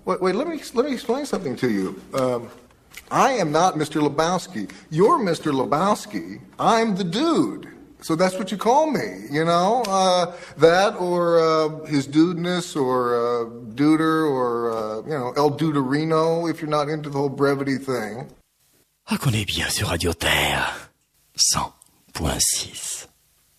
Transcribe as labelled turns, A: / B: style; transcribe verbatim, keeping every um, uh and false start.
A: Wait, wait, let me let me explain something to you. Um, I am not Mister Lebowski. You're Mister Lebowski. I'm the dude. So that's what you call me, you know? Uh, that or uh, his dudeness or uh, duder or, uh, you know, El Duderino if you're not into the whole brevity thing.
B: Ah, qu'on est bien sur Radio Terre. cent point six.